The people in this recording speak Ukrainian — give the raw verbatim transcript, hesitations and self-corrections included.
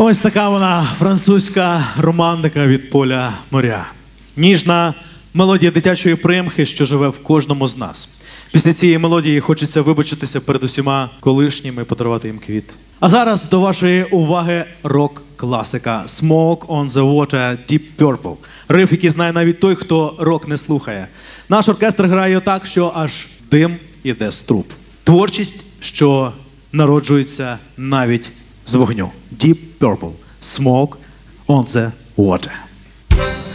Ось така вона французька романтика від поля моря. Ніжна мелодія дитячої примхи, що живе в кожному з нас. Після цієї мелодії хочеться вибачитися перед усіма колишніми і подарувати їм квіт. А зараз до вашої уваги рок-класика «Smoke on the Water» Deep Purple. Риф, який знає навіть той, хто рок не слухає. Наш оркестр грає так, що аж дим іде з труб. Творчість, що народжується навіть з вогню. Deep Purple. «Smoke on the Water».